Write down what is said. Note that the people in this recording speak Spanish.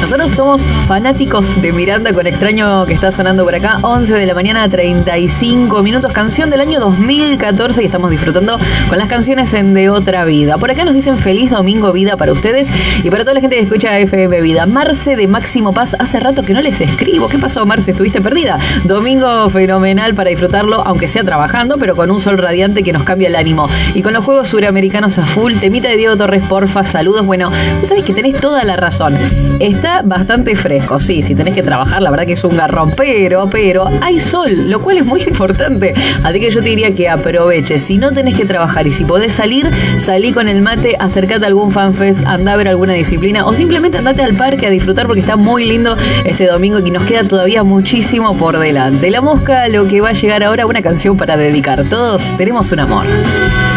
Nosotros somos fanáticos de Miranda con Extraño, que está sonando por acá. 11 de la mañana, 35 minutos. Canción del año 2014 y estamos disfrutando con las canciones en De Otra Vida. Por acá nos dicen feliz domingo vida para ustedes y para toda la gente que escucha FM Vida. Marce de Máximo Paz, hace rato que no les escribo. ¿Qué pasó, Marce? ¿Estuviste perdida? Domingo fenomenal para disfrutarlo, aunque sea trabajando, pero con un sol radiante que nos cambia el ánimo. Y con los Juegos Suramericanos a full. Temita de Diego Torres, porfa, saludos. Bueno, vos sabés que tenés toda la razón. Está bastante fresco, sí, si tenés que trabajar, la verdad que es un garrón, pero hay sol, lo cual es muy importante. Así que yo te diría que aproveches. Si no tenés que trabajar y si podés salir, salí con el mate, acercate a algún fanfest, andá a ver alguna disciplina o simplemente andate al parque a disfrutar porque está muy lindo este domingo y nos queda todavía muchísimo por delante. La Mosca, lo que va a llegar ahora, una canción para dedicar. Todos tenemos un amor.